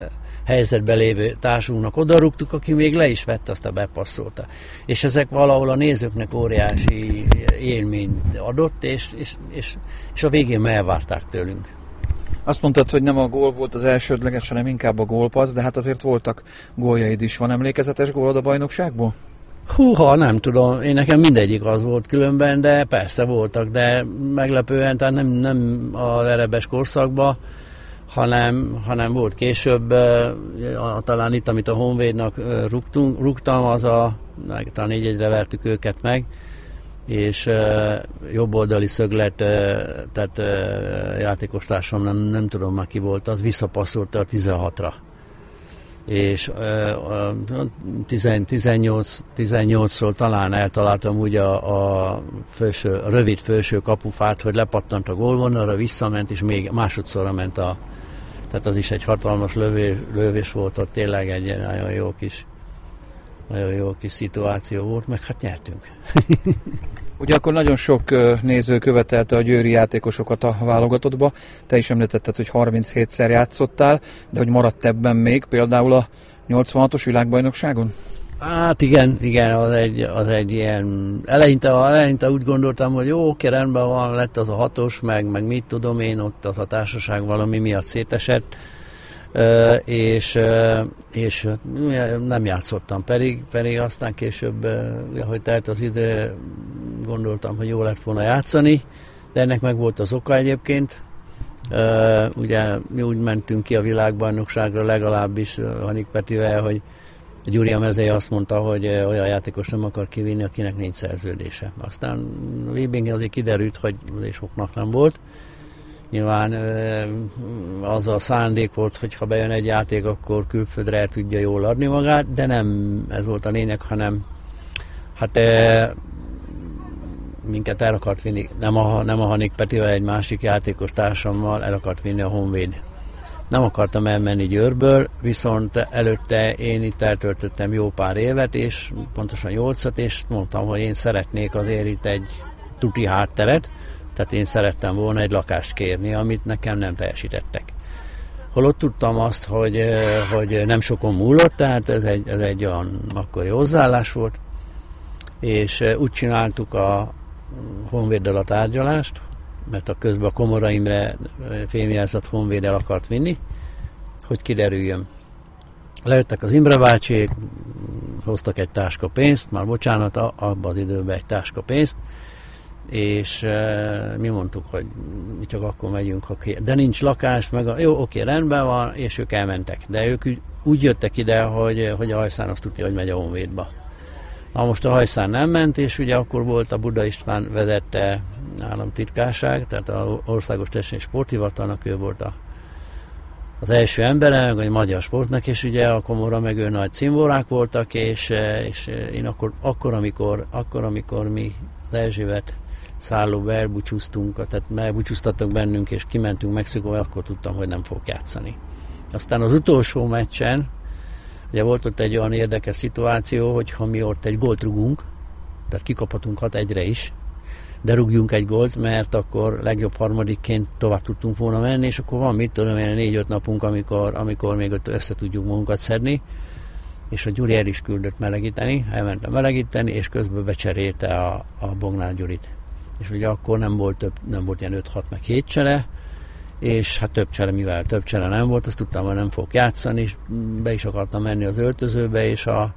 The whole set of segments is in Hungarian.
helyzetben lévő társunknak odarúgtuk, aki még le is vette, aztán bepasszolta. És ezek valahol a nézőknek óriási élményt adott, és a végén elvárták tőlünk. Azt mondtad, hogy nem a gól volt az elsődleges, hanem inkább a gólpassz, de hát azért voltak góljaid is. Van emlékezetes gólod a bajnokságból? Húha, nem tudom, én nekem mindegyik az volt különben, de persze voltak, de meglepően, tehát nem az erebes korszakban, hanem volt később, talán itt, amit a Honvédnak rúgtam, talán 4-1-re vertük őket meg, és jobboldali szöglet, tehát játékostársam, nem tudom már ki volt, az visszapasszolta a 16-ra. És 18-szor talán eltaláltam úgy a rövid felső kapufát, hogy lepattant a gólvonalra, visszament, és még másodszorra ment tehát az is egy hatalmas lövés volt, ott tényleg egy nagyon jó kis szituáció volt, meg hát nyertünk. Ugye akkor nagyon sok néző követelte a győri játékosokat a válogatottba. Te is említetted, hogy 37-szer játszottál, de hogy maradt ebben még például a 86-os világbajnokságon? Hát igen, az egy ilyen... Eleinte úgy gondoltam, hogy jó, oké, rendben van, lett az a 6-os, meg mit tudom én, ott az a társaság valami miatt szétesett, és nem játszottam, pedig aztán később, ahogy telt az idő, gondoltam, hogy jó lett volna játszani, de ennek meg volt az oka egyébként. Ugye mi úgy mentünk ki a világbajnokságra, legalábbis Hanik Petivel, hogy Gyuri a mezei azt mondta, hogy olyan játékos nem akar kivinni, akinek nincs szerződése. Aztán Liebing azért kiderült, hogy azért soknak nem volt. Nyilván az a szándék volt, hogy ha bejön egy játék, akkor külföldre el tudja jól adni magát, de nem ez volt a lényeg, hanem hát minket el akart vinni, nem a Hanik Petivel, egy másik játékos társammal el akart vinni a Honvéd. Nem akartam elmenni Győrből, viszont előtte én itt eltöltöttem jó pár évet, és pontosan 8-at, és mondtam, hogy én szeretnék azért itt egy tuti hátteret, tehát én szerettem volna egy lakást kérni, amit nekem nem teljesítettek. Holott tudtam azt, hogy nem sokon múlott, tehát ez egy olyan akkori hozzáállás volt, és úgy csináltuk a Honvéddel a tárgyalást, mert a közben a Komora Imre fémjelzett Honvéd el akart vinni, hogy kiderüljön. Lejöttek az Imre bácsiék, hoztak egy táska pénzt, már bocsánat, abban az időben egy táska pénzt, és mi mondtuk, hogy mi csak akkor megyünk, de nincs lakás, jó, oké, rendben van, és ők elmentek. De ők úgy jöttek ide, hogy a Hajszán azt tudja, hogy megy a Honvédba. Na most a Hajszán nem ment, és ugye akkor volt a Buda István vezette államtitkárság, tehát az Országos Testnevi Sporthivatalnak, ő volt az első embere, vagy magyar sportnak, és ugye a Komora meg ő nagy cimborák voltak, és én akkor, amikor mi az Erzsébet szállóba elbúcsúztunk, tehát elbúcsúztattak bennünk, és kimentünk Mexikóba, akkor tudtam, hogy nem fogok játszani. Aztán az utolsó meccsen, ugye volt ott egy olyan érdekes szituáció, hogy ha mi ott egy gólt rugunk, tehát kikaphatunk 6-1-re is, de rúgjunk egy gólt, mert akkor legjobb harmadikként tovább tudtunk volna menni, és akkor van mit tudom én 4-5 napunk, amikor még ott össze tudjuk magunkat szedni, és a Gyuri el is küldött melegíteni, elmentem melegíteni, és közben becserélte a Bognár Gyurit. És ugye akkor nem volt ilyen 5-6 meg 7 csere, és hát mivel több csere nem volt, azt tudtam, hogy nem fogok játszani, és be is akartam menni az öltözőbe, és a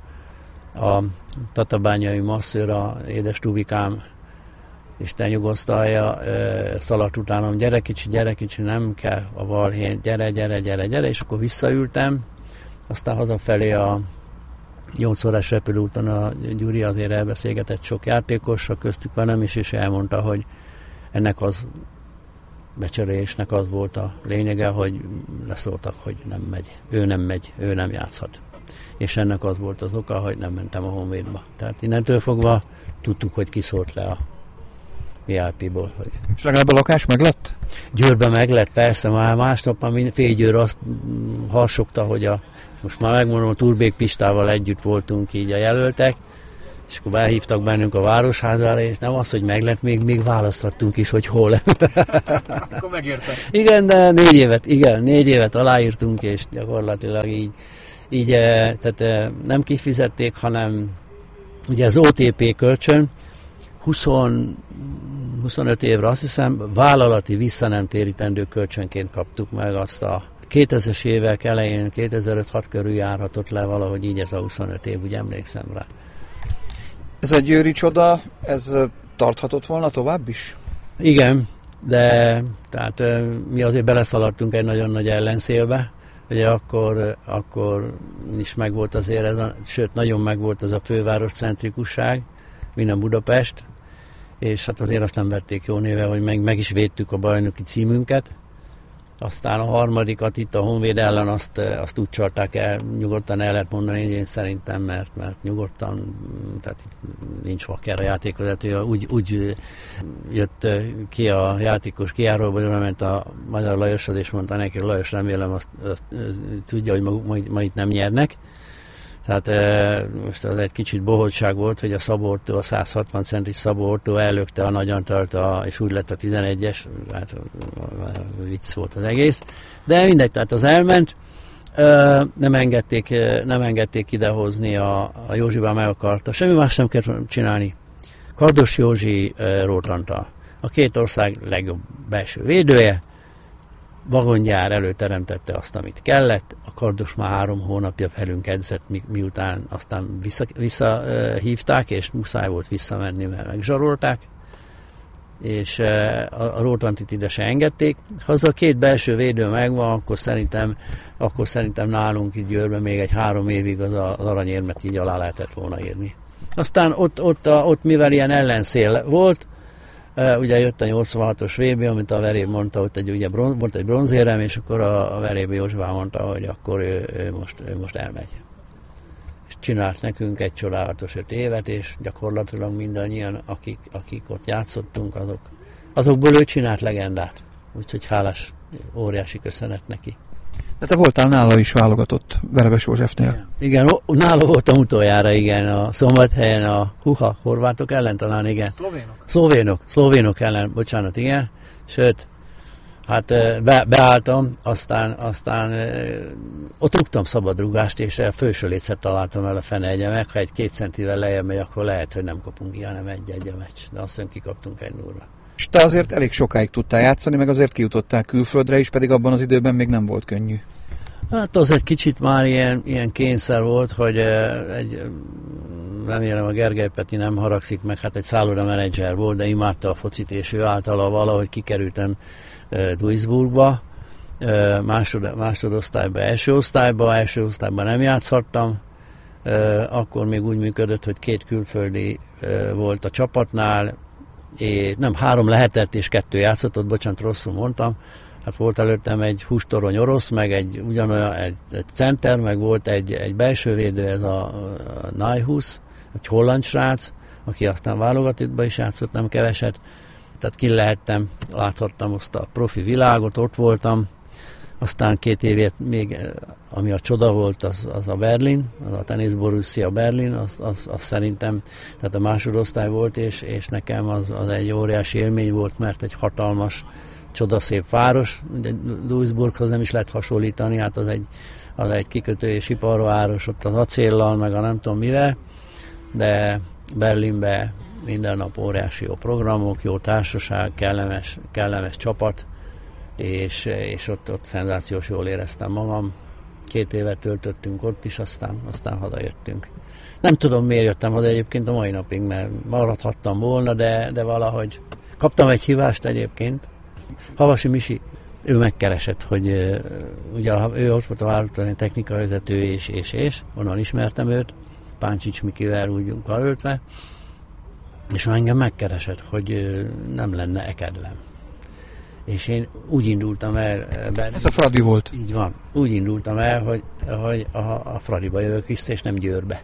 tatabányai masszőr, a édes Tubikám, Isten nyugosztalja, szaladt utánam, gyere kicsi, nem kell a balhén, gyere, és akkor visszaültem, aztán hazafelé a 8 órás repülőúton a Gyuri azért elbeszélgetett sok játékossal, köztük velem is, és elmondta, hogy ennek az becserélésnek az volt a lényege, hogy leszóltak, hogy nem megy, ő nem játszhat. És ennek az volt az oka, hogy nem mentem a Honvédba. Tehát innentől fogva tudtuk, hogy kiszólt le a VIP-ból. Hogy... És legalább a lakás meglett? Győrben meglett, persze, már másnap fél Győr azt harsogta, hogy most már megmondom, a Turbék Pistával együtt voltunk így a jelöltek, És akkor behívtak bennünk a Városházára, és nem az, hogy meglett, még választottunk is, hogy hol. Akkor megértem. Igen, de 4 évet aláírtunk, és gyakorlatilag így tehát nem kifizették, hanem ugye az OTP kölcsön 25 évre azt hiszem vállalati visszanemtérítendő kölcsönként kaptuk meg azt a 2000-es évek elején, 2005-6 körül járhatott le valahogy így ez a 25 év, úgy emlékszem rá. Ez a győri csoda, ez tarthatott volna tovább is? Igen, de tehát mi azért beleszaladtunk egy nagyon nagy ellenszélbe, ugye akkor is megvolt azért sőt nagyon megvolt ez a főváros centrikusság, minden Budapest, és hát azért azt nem vették jó néve, hogy meg is védtük a bajnoki címünket. Aztán a harmadikat itt a Honvéd ellen azt úgy csalták el, nyugodtan el lehet mondani, én szerintem, mert nyugodtan, tehát nincs vaker a játékvezető, úgy jött ki a játékos kijáróba, hogy ment a Magyar Lajoshoz, és mondta neki, Lajos, remélem azt tudja, hogy ma itt nem nyernek. Tehát most az egy kicsit bohótság volt, hogy a Szabó-Ortó, a 160 centis Szabó-Ortó ellökte a Nagy Antalt, és úgy lett a 11-es, hát vicc volt az egész. De mindegy, tehát az elment, nem engedték idehozni, a Józsibán meg akarta, semmi más nem kell csinálni. Kardos Józsi, Róth Antal, a két ország legjobb belső védője, vagongyár előteremtette azt, amit kellett, a Kardos már 3 hónapja velünk edzett, miután aztán visszahívták, és muszáj volt visszamenni, mert megzsarolták, és a Róth Antit ide se engedték. Ha az a 2 belső védő megvan, akkor szerintem nálunk itt Győrben még egy 3 évig az aranyérmet így alá lehetett volna írni. Aztán ott mivel ilyen ellenszél volt, ugye jött a 86-os VB, amit a Veréb mondta, hogy volt egy bronzérem, és akkor a Veréb Józsefán mondta, hogy akkor ő most elmegy. És csinált nekünk egy csodálatos 5 évet, és gyakorlatilag mindannyian, akik ott játszottunk, azokból ő csinált legendát. Úgyhogy hálás, óriási köszönet neki. De te voltál nála is válogatott Verebes Józsefnél. Igen, nála voltam utoljára, igen, a Szombathelyen a horvátok ellen talán, igen. Szlovénok ellen, bocsánat, igen. Sőt, hát beálltam, aztán ott rúgtam szabadrugást, és a felső létszert találtam el a fene meg. Ha egy 2 centivel lejjebb megy, akkor lehet, hogy nem kapunk ilyen, nem egy a meccs. De azt hiszem, kikaptunk 1-0-ra. És te azért elég sokáig tudtál játszani, meg azért kijutottál külföldre is, pedig abban az időben még nem volt könnyű. Hát az egy kicsit már ilyen kényszer volt, hogy remélem a Gergely Peti nem haragszik meg, hát egy szálloda menedzser volt, de imádta a focit, és ő általa valahogy kikerültem Duisburgba, másodosztályba, első osztályban nem játszhattam, akkor még úgy működött, hogy 2 külföldi volt a csapatnál, nem 3 lehetett, és 2 játszott, bocsánat, rosszul mondtam. Hát volt előttem egy hústorony orosz, meg egy center, meg volt egy belsővédő, ez a Nijhuis, egy holland srác, aki aztán válogatottba is játszott, nem keveset. Tehát ki lehettem, láthattam azt a profi világot, ott voltam. Aztán 2 évét még, ami a csoda volt, az a Berlin, az a Tennis Borussia Berlin, az szerintem, tehát a másodosztály volt, és nekem az egy óriási élmény volt, mert egy hatalmas, csodaszép város. Ugye Duisburghoz nem is lehet hasonlítani, hát az egy kikötő és iparváros, ott az acéllal, meg a nem tudom mivel, de Berlinbe minden nap óriási jó programok, jó társaság, kellemes csapat, és ott szenzációs jól éreztem magam. 2 évet töltöttünk ott is, aztán hazajöttünk. Nem tudom, miért jöttem haza egyébként a mai napig, mert maradhattam volna, de valahogy kaptam egy hívást egyébként. Havasi Misi, ő megkeresett, hogy ugye ő ott volt a válogatott technikai vezető, és onnan ismertem őt, Páncsics Mikivel úgy karöltve, és engem megkeresett, hogy nem lenne kedvem. És én úgy indultam el... Ez a Fradi volt. Így van. Úgy indultam el, hogy a Fradiba jövök vissza, és nem Győrbe.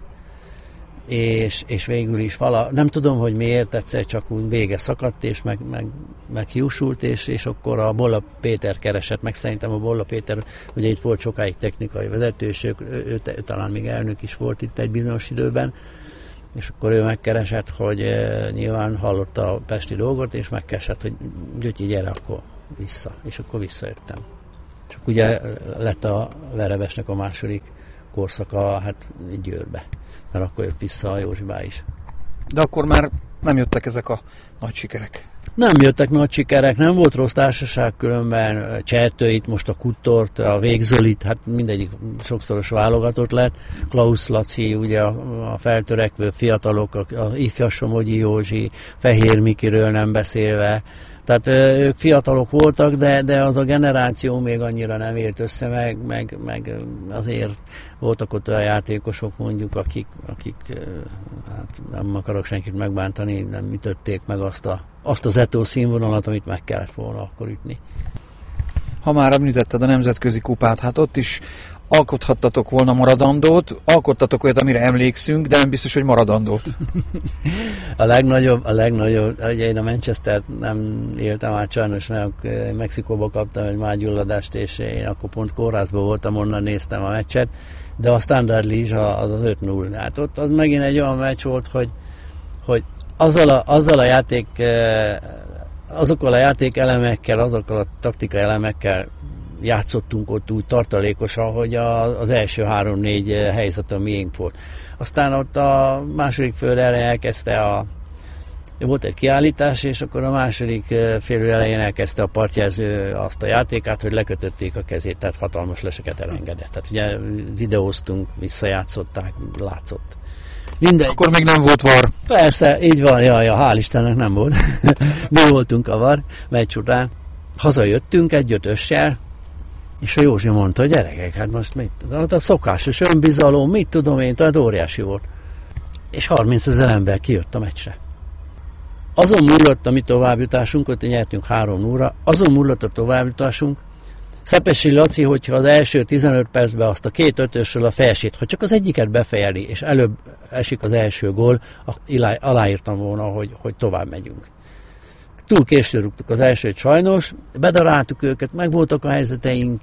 És végül is nem tudom, hogy miért, egyszer csak úgy vége szakadt, és meg hiúsult, és akkor a Bolla Péter keresett meg. Szerintem a Bolla Péter, ugye itt volt sokáig technikai vezető, és ő talán még elnök is volt itt egy bizonyos időben, És akkor ő megkeresett, hogy nyilván hallotta a pesti dolgot, és megkeresett, hogy Gyötyi, gyere akkor vissza. És akkor visszajöttem. És akkor ugye lett a Verebesnek a második korszaka, hát Győrbe. Mert akkor jött vissza a Józsibá is. De akkor már nem jöttek ezek a nagy sikerek. Nem jöttek nagy sikerek, nem volt rossz társaság, különben Csertőit, most a Kuttort, a Végzölit, hát mindegyik sokszoros válogatott lett. Klaus Laci, ugye a feltörekvő fiatalok, a ifja Somogyi Józsi, Fehér Mikiről nem beszélve. Tehát ők fiatalok voltak, de az a generáció még annyira nem ért össze, meg azért voltak ott olyan játékosok mondjuk, akik hát nem akarok senkit megbántani, nem ütötték meg azt az Eto színvonalat, amit meg kellett volna akkor ütni. Ha már említetted a nemzetközi kupát, hát ott is alkothattatok volna maradandót, alkottatok olyat, amire emlékszünk, de nem biztos, hogy maradandót. A legnagyobb, ugye én a Manchester nem éltem át sajnos, mert Mexikóba kaptam egy mágyulladást, és én akkor pont kórházban voltam, onnan néztem a meccset, de a Standard Liège az 5-0. Hát ott az megint egy olyan meccs volt, hogy azzal a játék, azokkal a játékelemekkel, azokkal a taktikai elemekkel játszottunk ott úgy tartalékosan, hogy az első 3-4 helyzet a miénk volt. Aztán ott a második fél elején elkezdte volt egy kiállítás, és akkor a második fél elején elkezdte a partjelző azt a játékát, hogy lekötötték a kezét, tehát hatalmas leseket elengedett. Tehát ugye videóztunk, visszajátszották, látszott. Mindegy. Akkor még nem volt VAR. Persze, így van, hál' Istennek nem volt. Mi voltunk a VAR meccs után. Hazajöttünk 1-5-össel, és a Józsi mondta, hogy gyerekek, hát most mit? A szokásos önbizalom, mit tudom én, tehát óriási volt. És 30 000 ember kijött a meccsre. Azon múlott a mi továbbjutásunk, ott nyertünk 3-0-ra, azon múlott a továbbjutásunk, Szepesi Laci, hogyha az első 15 percben azt a 2-5-ösről a felsét, ha csak az egyiket befejeli, és előbb esik az első gól, aláírtam volna, hogy tovább megyünk. Túl későn rúgtuk az elsőt sajnos, bedaráltuk őket, meg voltak a helyzeteink,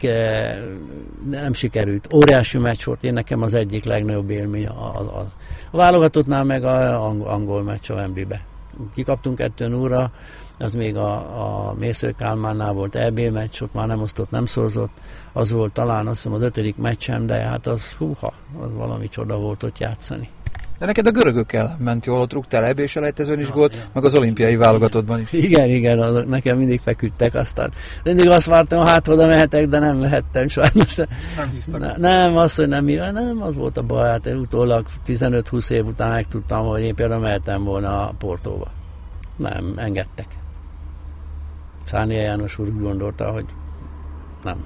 nem sikerült. Óriási meccs volt, én nekem az egyik legnagyobb élmény a válogatottnál, meg a angol meccs a Wembleybe. Kikaptunk 2-0-ra, az még a Mésző Kálmánnál volt EB meccs, ott már nem osztott, nem szorzott, az volt talán azt hiszem az 5. meccsem, de hát az valami csoda volt ott játszani. De neked a görögökkel ment jól, ott rúgtál EB-s elejtezőn is gólt, meg az olimpiai válogatottban is. Igen, azok nekem mindig feküdtek, aztán mindig azt vártam, hát oda mehetek, de nem mehettem sajnos. Nem hívtak. Nem, az, hogy nem, az volt a baj, hát én utólag 15-20 év után megtudtam, hogy én például mehetem volna a Portóba. Nem, engedtek. Szánia János úr úgy gondolta, hogy nem.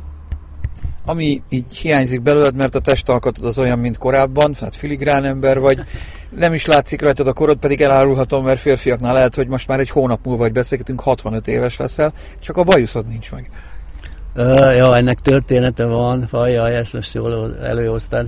Ami így hiányzik belőled, mert a testalkatod az olyan, mint korábban, hát filigrán ember vagy, nem is látszik rajtad a korod, pedig elárulhatom, mert férfiaknál lehet, hogy most már egy hónap múlva, hogy beszélgetünk, 65 éves leszel, csak a bajuszod nincs meg. Ennek története van, fajjaj, ezt most jól előhoztad.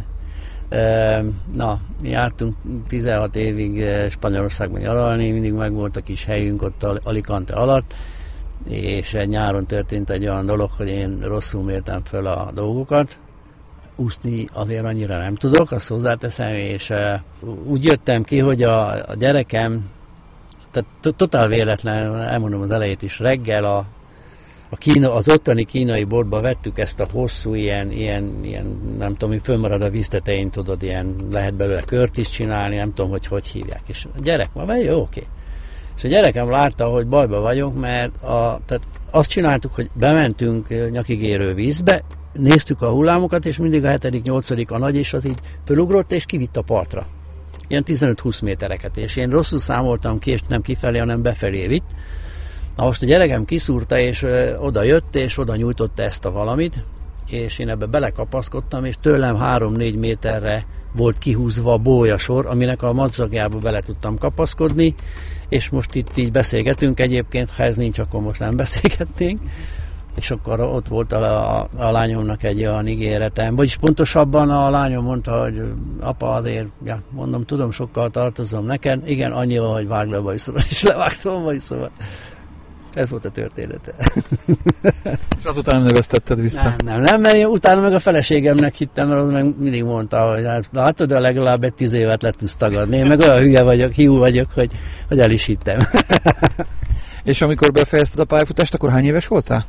Mi jártunk 16 évig Spanyolországban nyaralni, mindig megvolt a kis helyünk ott Alicante alatt, és egy nyáron történt egy olyan dolog, hogy én rosszul mértem föl a dolgokat. Úszni azért annyira nem tudok, azt hozzáteszem, és úgy jöttem ki, hogy a gyerekem, tehát totál véletlen, elmondom az elejét is, reggel az ottani kínai boltba vettük ezt a hosszú, ilyen nem tudom, fönnmarad a víztetején, tudod, ilyen lehet belőle kört is csinálni, nem tudom, hogy hívják. És a gyerek ma jó, oké. És a gyerekem látta, hogy bajba vagyok, mert tehát azt csináltuk, hogy bementünk nyakigérő vízbe, néztük a hullámokat, és mindig a 7.-8. a nagy, és az így fölugrott, és kivitt a partra. Ilyen 15-20 métereket, és én rosszul számoltam ki, és nem kifelé, hanem befelé vitt. Na most a gyerekem kiszúrta, és oda jött, és oda nyújtotta ezt a valamit, és én ebbe belekapaszkodtam, és tőlem 3-4 méterre volt kihúzva a bólyasor, aminek a madzagjába bele tudtam kapaszkodni, és most itt így beszélgetünk egyébként, ha ez nincs, akkor most nem beszélgetnénk, és akkor ott volt a lányomnak egy olyan ígéretem, vagyis pontosabban a lányom mondta, hogy apa azért, mondom, tudom, sokkal tartozom neked, igen, annyival, hogy vágd le a bajszomat, és levágtam a bajszomat. Ez volt a története. És azután nem neveztetted vissza? Nem, mert én utána meg a feleségemnek hittem, mert az meg mindig mondta, hogy látod, de legalább egy 10 évet le tudsz tagadni. Én meg olyan hülye vagyok, hiú vagyok, hogy el is hittem. És amikor befejezted a pályafutást, akkor hány éves voltál?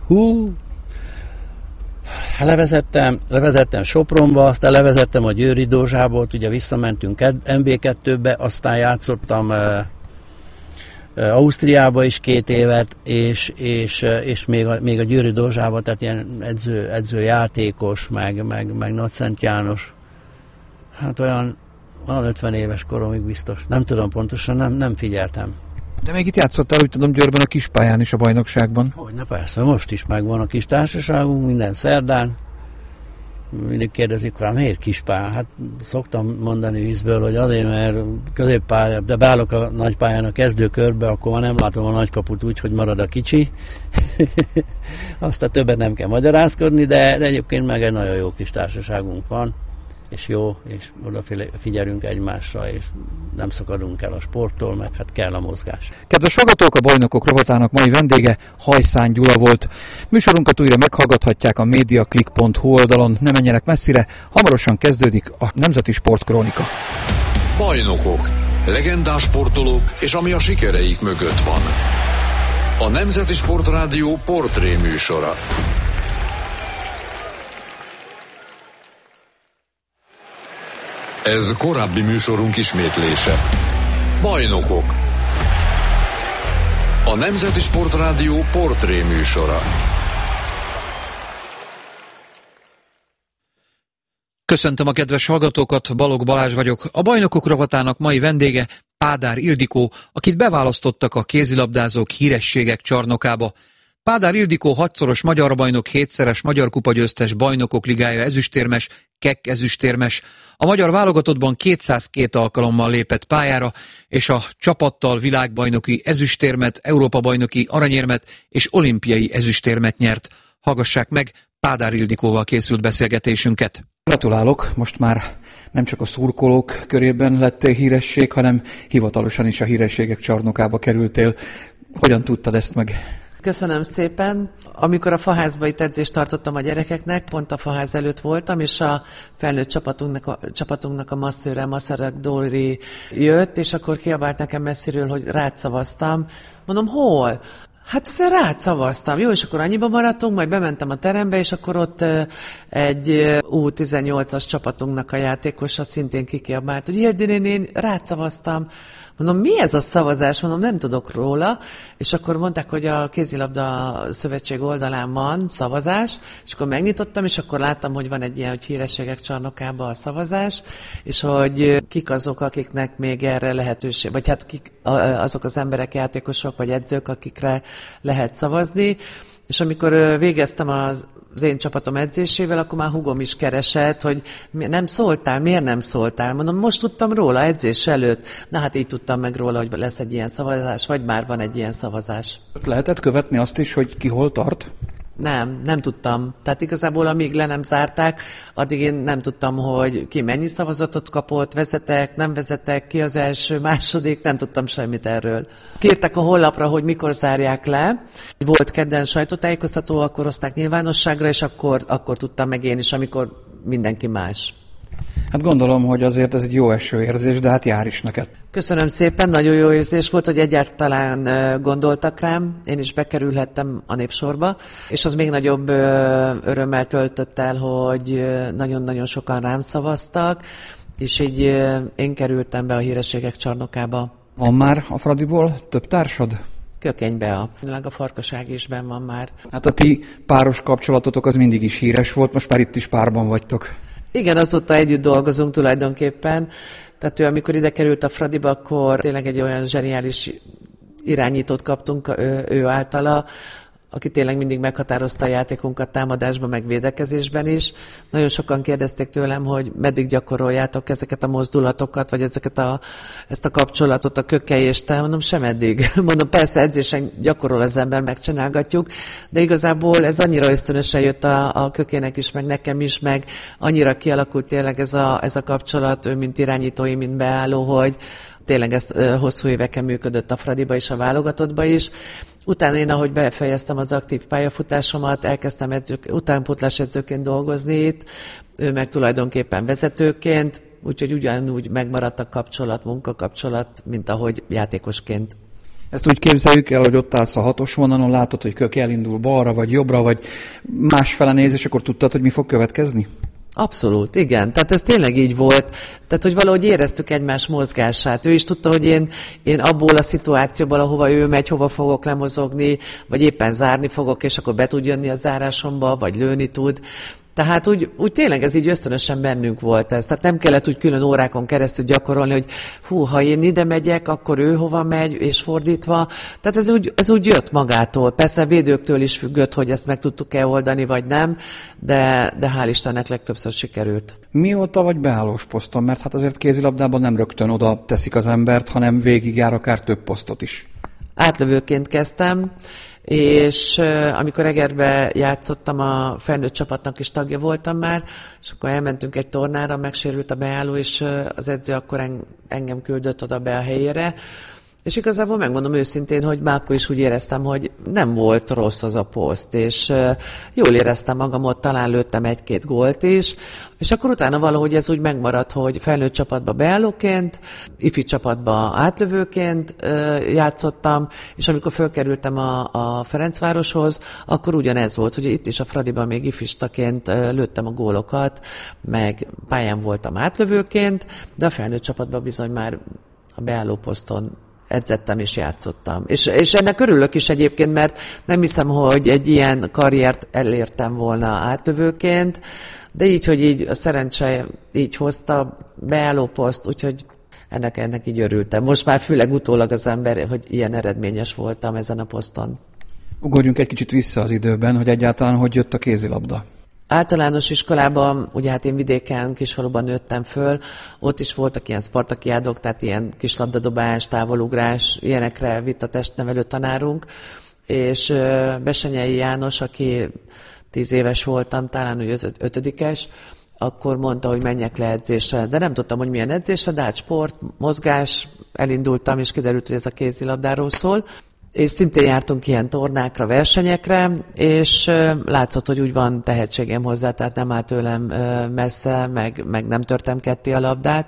Levezettem Sopronba, aztán levezettem a Győri Dózsából, ugye visszamentünk MB2-be, aztán játszottam Ausztriába is 2 évet, és még a Győri Dózsába, tehát ilyen edzőjátékos, meg Nagyszent János. Hát olyan 50 éves koromig biztos. Nem tudom pontosan, nem figyeltem. De még itt játszottál, úgy tudom, Győrben a kispályán is a bajnokságban. Hogyne, persze, most is megvan a kis társaságunk, minden szerdán. Mindig kérdezik, hogy miért kispályán? Hát szoktam mondani vízből, hogy azért, mert középpályán, de beállok a nagypályán a kezdőkörbe, akkor már nem látom a nagykaput úgy, hogy marad a kicsi. Aztán többet nem kell magyarázkodni, de egyébként meg egy nagyon jó kis társaságunk van, és jó, és odafigyelünk egymásra, és nem szakadunk el a sporttól, meg hát kell a mozgás. Kedves hallgatók, a Bajnokok rovatának mai vendége Hajszán Gyula volt. Műsorunkat újra meghallgathatják a mediaclick.hu oldalon, ne menjenek messzire, hamarosan kezdődik a Nemzeti Sportkrónika. Bajnokok, legendás sportolók és ami a sikereik mögött van. A Nemzeti Sportrádió portré műsora. Ez korábbi műsorunk ismétlése. Bajnokok. A Nemzeti Sportrádió portré műsora. Köszöntöm a kedves hallgatókat, Balogh Balázs vagyok. A Bajnokok rovatának mai vendége Pádár Ildikó, akit beválasztottak a kézilabdázók hírességek csarnokába. Pádár Ildikó 6-szoros magyar bajnok, 7-szeres magyar kupagyőztes, Bajnokok Ligája ezüstérmes, KEK ezüstérmes. A magyar válogatottban 202 alkalommal lépett pályára, és a csapattal világbajnoki ezüstérmet, Európa-bajnoki aranyérmet és olimpiai ezüstérmet nyert. Hallgassák meg Pádár Ildikóval készült beszélgetésünket. Gratulálok, most már nem csak a szurkolók körében lettél híresség, hanem hivatalosan is a hírességek csarnokába kerültél. Hogyan tudtad ezt meg? Köszönöm szépen. Amikor a Faházba itt edzést tartottam a gyerekeknek, pont a Faház előtt voltam, és a felnőtt csapatunknak a masszőre, Masaryk Dóri jött, és akkor kiabált nekem messziről, hogy rád szavaztam. Mondom, hol? Hát azért rád szavaztam. Jó, és akkor annyiba maradtunk, majd bementem a terembe, és akkor ott egy U18-as csapatunknak a játékosa szintén kikiabált, hogy Ildin, én rád szavaztam. Mondom, mi ez a szavazás? Mondom, nem tudok róla. És akkor mondták, hogy a kézilabda szövetség oldalán van szavazás, és akkor megnyitottam, és akkor láttam, hogy van egy ilyen, hogy hírességek csarnokában a szavazás, és hogy kik azok, akiknek még erre lehetőség, vagy hát kik azok az emberek, játékosok, vagy edzők, akikre lehet szavazni. És amikor végeztem az én csapatom edzésével, akkor már húgom is keresett, hogy nem szóltál, miért nem szóltál? Mondom, most tudtam róla edzés előtt. Na hát így tudtam meg róla, hogy lesz egy ilyen szavazás, vagy már van egy ilyen szavazás. Lehetett követni azt is, hogy ki hol tart? Nem tudtam. Tehát igazából amíg le nem zárták, addig én nem tudtam, hogy ki mennyi szavazatot kapott, vezetek, nem vezetek, ki az első, második, nem tudtam semmit erről. Kértek a honlapra, hogy mikor zárják le. Volt kedden sajtótájékoztató, akkor hozták nyilvánosságra, és akkor tudtam meg én is, amikor mindenki más. Hát gondolom, hogy azért ez egy jó eső érzés, de hát jár is neked. Köszönöm szépen, nagyon jó érzés volt, hogy egyáltalán gondoltak rám, én is bekerülhettem a népsorba, és az még nagyobb örömmel töltött el, hogy nagyon-nagyon sokan rám szavaztak, és így én kerültem be a hírességek csarnokába. Van már a Fradiból több társad? Kökenybe a Farkaság is benn van már. Hát a ti páros kapcsolatotok az mindig is híres volt, most már itt is párban vagytok. Igen, azóta együtt dolgozunk tulajdonképpen. Tehát ő, amikor ide került a Fradiba, akkor tényleg egy olyan zseniális irányítót kaptunk ő általa, aki tényleg mindig meghatározta a játékunkat támadásban, meg védekezésben is. Nagyon sokan kérdezték tőlem, hogy meddig gyakoroljátok ezeket a mozdulatokat, vagy ezt a kapcsolatot a Kökely és te. Mondom, sem eddig. Mondom, persze edzésen gyakorol az ember, megcsinálgatjuk, de igazából ez annyira ösztönösen jött a Kökének is, meg nekem is, meg annyira kialakult tényleg ez a kapcsolat, ő mint irányító, én mint beálló, Tényleg ez hosszú éveken működött a Fradiba és a válogatottba is. Utána én, ahogy befejeztem az aktív pályafutásomat, elkezdtem utánpótlás edzőként dolgozni itt, ő meg tulajdonképpen vezetőként, úgyhogy ugyanúgy megmaradt a munkakapcsolat, mint ahogy játékosként. Ezt úgy képzeljük el, hogy ott állsz a 6-os vonalon, látod, hogy Kök elindul balra, vagy jobbra, vagy másfele néz, és akkor tudtad, hogy mi fog következni? Abszolút, igen. Tehát ez tényleg így volt. Tehát, hogy valahogy éreztük egymás mozgását. Ő is tudta, hogy én abból a szituációból, ahova ő megy, hova fogok lemozogni, vagy éppen zárni fogok, és akkor be tud jönni a zárásomba, vagy lőni tud. Tehát úgy tényleg ez így ösztönösen bennünk volt ez. Tehát nem kellett úgy külön órákon keresztül gyakorolni, hogy ha én ide megyek, akkor ő hova megy, és fordítva. Tehát ez úgy jött magától. Persze védőktől is függött, hogy ezt meg tudtuk-e oldani, vagy nem, de hál' Istennek legtöbbször sikerült. Mióta vagy beállós poszton? Mert hát azért kézilabdában nem rögtön oda teszik az embert, hanem végigjár akár több posztot is. Átlövőként kezdtem, és amikor Egerbe játszottam, a felnőtt csapatnak is tagja voltam már, és akkor elmentünk egy tornára, megsérült a beálló, és az edző akkor engem küldött oda be a helyére, és igazából megmondom őszintén, hogy már akkor is úgy éreztem, hogy nem volt rossz az a poszt, és jól éreztem magam ott, talán lőttem 1-2 gólt is, és akkor utána valahogy ez úgy megmaradt, hogy felnőtt csapatba beállóként, ifi csapatba átlövőként játszottam, és amikor fölkerültem a Ferencvároshoz, akkor ugyanez volt, hogy itt is a Fradiban még ifistaként lőttem a gólokat, meg pályán voltam átlövőként, de a felnőtt csapatban bizony már a beálló poszton edzettem és játszottam. És ennek örülök is egyébként, mert nem hiszem, hogy egy ilyen karriert elértem volna átlövőként, de így, hogy így a szerencse így hozta, beálló poszt, úgyhogy ennek így örültem. Most már főleg utólag az ember, hogy ilyen eredményes voltam ezen a poszton. Ugorjunk egy kicsit vissza az időben, hogy egyáltalán hogy jött a kézilabda. Általános iskolában, ugye hát én vidéken, kisfaluban nőttem föl, ott is voltak ilyen szpartakiádok, tehát ilyen kislabdadobás, távolugrás, ilyenekre vitt a testnevelő tanárunk, és Besenyei János, aki 10 éves voltam, talán úgy 5-es, akkor mondta, hogy menjek le edzésre, de nem tudtam, hogy milyen edzésre, de hát sport, mozgás, elindultam, és kiderült, hogy ez a kézilabdáról szól. És szintén jártunk ilyen tornákra, versenyekre, és látszott, hogy úgy van tehetségem hozzá, tehát nem állt tőlem messze, meg nem törtem ketté a labdát,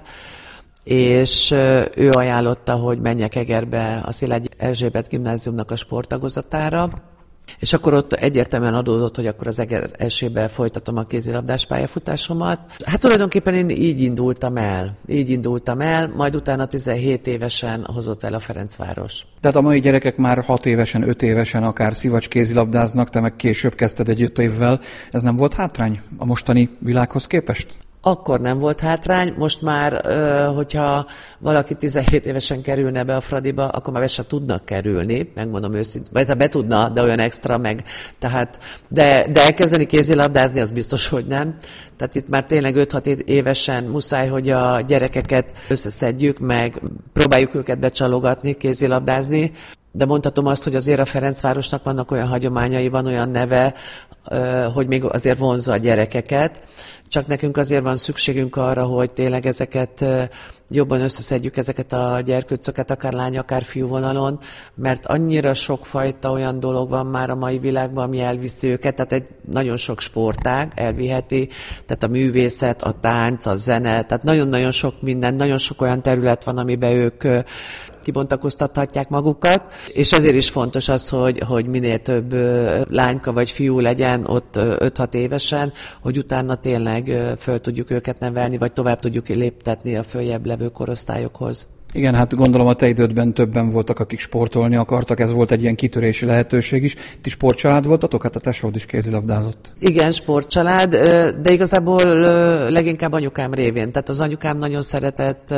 és ő ajánlotta, hogy menjek Egerbe a Szilágyi Erzsébet gimnáziumnak a sporttagozatára, és akkor ott egyértelműen adódott, hogy akkor az Eger-esébe folytatom a kézilabdás pályafutásomat. Hát tulajdonképpen én így indultam el, majd utána 17 évesen hozott el a Ferencváros. Tehát a mai gyerekek már 6 évesen, 5 évesen akár szivacs kézilabdáznak, te meg később kezdted egy 5 évvel. Ez nem volt hátrány a mostani világhoz képest? Akkor nem volt hátrány, most már, hogyha valaki 17 évesen kerülne be a Fradiba, akkor már be se tudnak kerülni, megmondom őszintén, vagy be tudna, de olyan extra meg, tehát, de elkezdeni kézilabdázni, az biztos, hogy nem. Tehát itt már tényleg 5-6 évesen muszáj, hogy a gyerekeket összeszedjük, meg próbáljuk őket becsalogatni, kézilabdázni, de mondhatom azt, hogy azért a Ferencvárosnak vannak olyan hagyományai, van olyan neve, hogy még azért vonzza a gyerekeket, csak nekünk azért van szükségünk arra, hogy tényleg ezeket jobban összeszedjük, ezeket a gyerkőcöket, akár lány, akár fiú vonalon, mert annyira sokfajta olyan dolog van már a mai világban, ami elviszi őket, tehát egy nagyon sok sportág elviheti, tehát a művészet, a tánc, a zene, tehát nagyon-nagyon sok minden, nagyon sok olyan terület van, amiben ők kibontakoztathatják magukat, és ezért is fontos az, hogy minél több lányka vagy fiú legyen ott 5-6 évesen, hogy utána tényleg föl tudjuk őket nevelni, vagy tovább tudjuk léptetni a följebb levő korosztályokhoz. Igen, hát gondolom a te idődben többen voltak, akik sportolni akartak, ez volt egy ilyen kitörési lehetőség is. Ti sportcsalád voltatok? Hát a tesód is kézilabdázott. Igen, sportcsalád, de igazából leginkább anyukám révén. Tehát az anyukám nagyon szeretett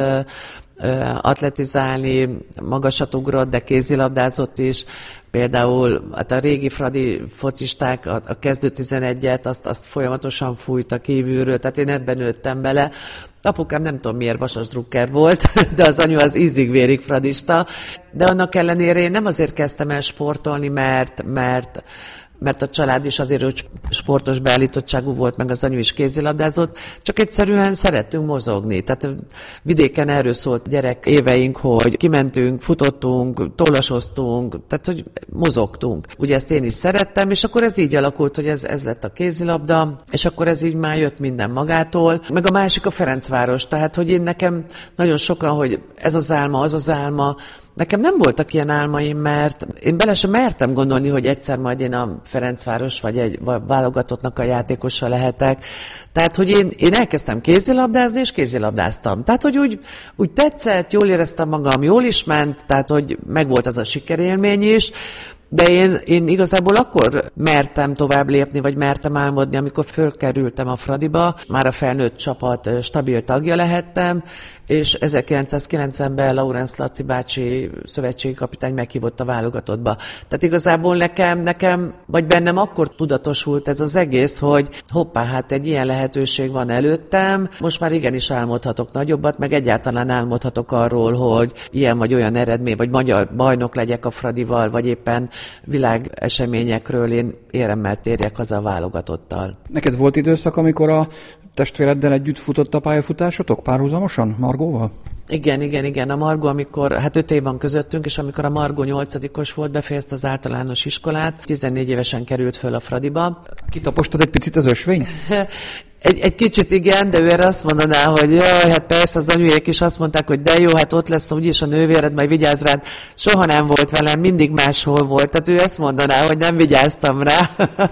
atletizálni, magasat ugrott, de kézilabdázott is. Például hát a régi fradi focisták, a kezdő 11-et, azt folyamatosan fújta kívülről, tehát én ebben nőttem bele. Apukám nem tudom miért vasas drukker volt, de az anyu az ízig-vérig fradista. De annak ellenére én nem azért kezdtem el sportolni, mert mert a család is azért, hogy sportos beállítottságú volt, meg az anyu is kézilabdázott, csak egyszerűen szerettünk mozogni. Tehát vidéken erről szólt gyerek éveink, hogy kimentünk, futottunk, tollasoztunk, tehát hogy mozogtunk. Ugye ezt én is szerettem, és akkor ez így alakult, hogy ez lett a kézilabda, és akkor ez így már jött minden magától. Meg a másik a Ferencváros, tehát hogy én nekem nagyon sokan, hogy ez az álma, az az álma. Nekem nem voltak ilyen álmaim, mert én bele sem mertem gondolni, hogy egyszer majd én a Ferencváros vagy egy válogatottnak a játékosa lehetek. Tehát, hogy én elkezdtem kézilabdázni, és kézilabdáztam. Tehát, hogy úgy tetszett, jól éreztem magam, jól is ment, tehát, hogy megvolt az a sikerélmény is. De én igazából akkor mertem tovább lépni, vagy mertem álmodni, amikor fölkerültem a Fradiba, már a felnőtt csapat stabil tagja lehettem, és 1990-ben Laurence Laci bácsi szövetségi kapitány meghívott a válogatottba. Tehát igazából nekem, vagy bennem akkor tudatosult ez az egész, hogy hoppá, hát egy ilyen lehetőség van előttem, most már igenis álmodhatok nagyobbat, meg egyáltalán álmodhatok arról, hogy ilyen vagy olyan eredmény, vagy magyar bajnok legyek a Fradival, vagy éppen világeseményekről én éremmel térjek haza a válogatottal. Neked volt időszak, amikor a testvéreddel együtt futott a pályafutásotok párhuzamosan, Margóval? Igen. A Margó, amikor, 5 év van közöttünk, és amikor a Margó 8-os volt, befejezte az általános iskolát, 14 évesen került föl a Fradiba. Kitapostad egy picit az ösvényt? Egy kicsit igen, de ő erre azt mondaná, hogy jaj, hát persze az anyujék is azt mondták, hogy de jó, hát ott lesz úgyis a nővéred, majd vigyázz rád. Soha nem volt velem, mindig máshol volt. Tehát ő ezt mondaná, hogy nem vigyáztam rá.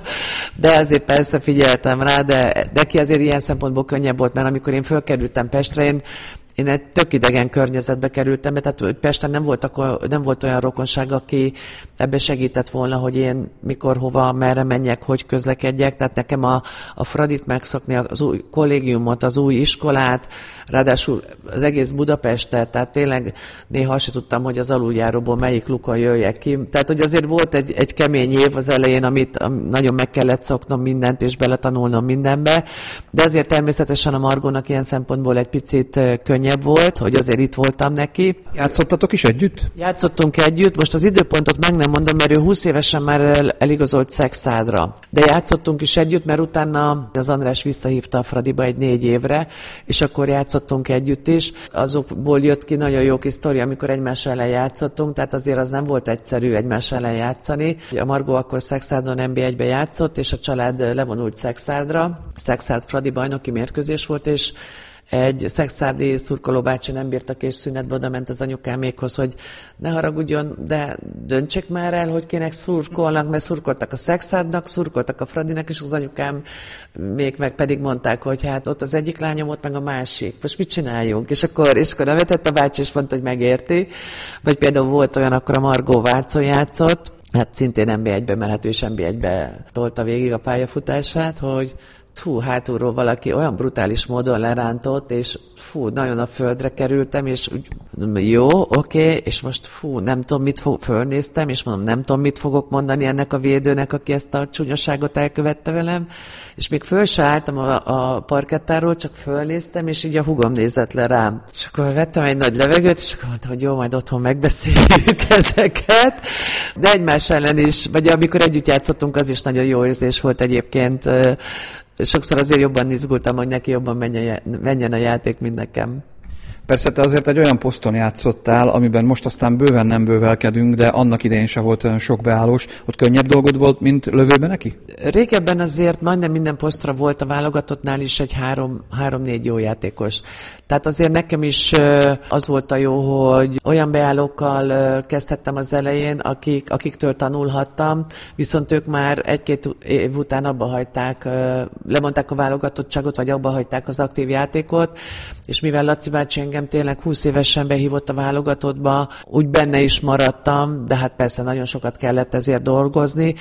De azért persze figyeltem rá, de neki azért ilyen szempontból könnyebb volt, mert amikor én fölkerültem Pestre, én egy tök idegen környezetbe kerültem, tehát Pesten nem volt olyan rokonság, aki ebbe segített volna, hogy én mikor, hova, merre menjek, hogy közlekedjek. Tehát nekem a Fradit megszokni, az új kollégiumot, az új iskolát, ráadásul az egész Budapestet, tehát tényleg néha azt sem tudtam, hogy az aluljáróból melyik lukon jöjjek ki. Tehát, hogy azért volt egy kemény év az elején, amit nagyon meg kellett szoknom mindent, és beletanulnom mindenbe, de azért természetesen a Margónak ilyen szempontból egy picit könnyebb volt, hogy azért itt voltam neki. Játszottatok is együtt? Játszottunk együtt, most az időpontot meg nem mondom, mert ő 20 évesen már eligazolt Szexádra. De játszottunk is együtt, mert utána az András visszahívta a Fradiba egy 4 évre, és akkor játszottunk együtt is. Azokból jött ki nagyon jó kis sztori, amikor egymás ellen játszottunk, tehát azért az nem volt egyszerű egymás ellen játszani. A Margó akkor Szexádon NB1-be játszott, és a család levonult Szexádra. Szexárd-Fradi bajnoki mérkőzés volt, és egy szexárdi szurkolóbácsi nem bírtak, és szünetbe oda ment az anyukámékhoz, hogy ne haragudjon, de döntsék már el, hogy kinek szurkolnak, mert szurkoltak a Szexárdnak, szurkoltak a Fradinak, és az anyukám még meg pedig mondták, hogy hát ott az egyik lányom, ott meg a másik. Most mit csináljunk? És akkor nevetett a bácsi, és mondta, hogy megérti. Vagy például volt olyan, akkor a Margó Vácon játszott, hát szintén NB1-be, mert hát ő is NB1-be tolta végig a pályafutását, hogy hátulról valaki olyan brutális módon lerántott, és nagyon a földre kerültem, és úgy mondom, jó, oké, és most nem tudom, fölnéztem, és mondom, nem tudom, mit fogok mondani ennek a védőnek, aki ezt a csúnyaságot elkövette velem, és még föl se álltam a parkettáról, csak fölnéztem, és így a húgom nézett le rám. És akkor vettem egy nagy levegőt, és akkor mondtam, hogy jó, majd otthon megbeszéljük ezeket, de egymás ellen is, vagy amikor együtt játszottunk, az is nagyon jó érzés volt egyébként. Sokszor azért jobban izgultam, hogy neki jobban menjen a játék, mint nekem. Persze te azért egy olyan poszton játszottál, amiben most aztán bőven nem bővelkedünk, de annak idején sem volt olyan sok beállós. Ott könnyebb dolgod volt, mint lövőben neki? Régebben azért majdnem minden posztra volt a válogatottnál is egy 3-4 jó játékos. Tehát azért nekem is az volt a jó, hogy olyan beállókkal kezdhettem az elején, akiktől tanulhattam, viszont ők már 1-2 év után abba hagyták, lemondták a válogatottságot, vagy abba hagyták az aktív játékot, és mivel Laci bácsi engem tényleg 20 évesen behívott a válogatottba, úgy benne is maradtam, de hát persze nagyon sokat kellett ezért dolgozni,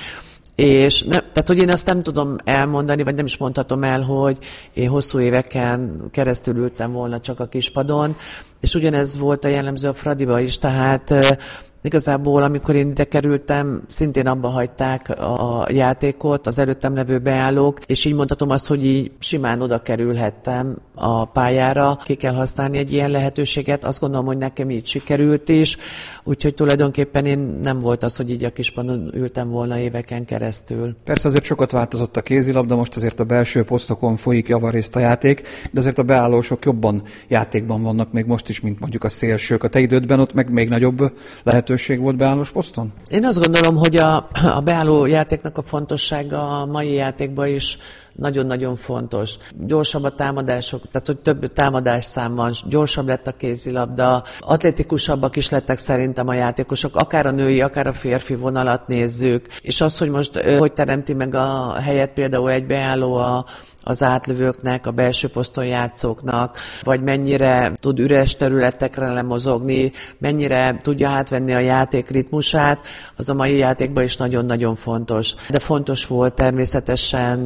és tehát, hogy én azt nem tudom elmondani, vagy nem is mondhatom el, hogy én hosszú éveken keresztül ültem volna csak a kispadon. És ugyanez volt a jellemző a Fradiba is, tehát igazából, amikor én ide kerültem, szintén abba hagyták a játékot, az előttem levő beállók, és így mondhatom azt, hogy így simán oda kerülhettem a pályára. Ki kell használni egy ilyen lehetőséget, azt gondolom, hogy nekem így sikerült is, úgyhogy tulajdonképpen én nem volt az, hogy így a kispadon ültem volna éveken keresztül. Persze azért sokat változott a kézilabda, most azért a belső posztokon folyik javarészt a játék, de azért a beállósok jobban játékban vannak még most is, mint mondjuk a szélsők. A te idődben ott meg még nagyobb lehetőség volt beállós poszton? Én azt gondolom, hogy a beálló játéknak a fontossága a mai játékban is nagyon-nagyon fontos. Gyorsabb a támadások, tehát hogy több támadásszám van, gyorsabb lett a kézilabda, atletikusabbak is lettek szerintem a játékosok, akár a női, akár a férfi vonalat nézzük, és az, hogy most hogy teremti meg a helyet például egy beálló az átlövőknek, a belső poszton játszóknak, vagy mennyire tud üres területekre lemozogni, mennyire tudja átvenni a játék ritmusát, az a mai játékban is nagyon-nagyon fontos. De fontos volt természetesen